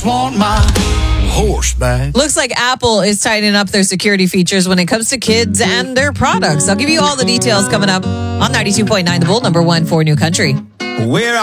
just want my horseback. Looks like Apple is tightening up their security features when it comes to kids and their products. I'll give you all the details coming up on 92.9 The Bull, number one for New Country. Where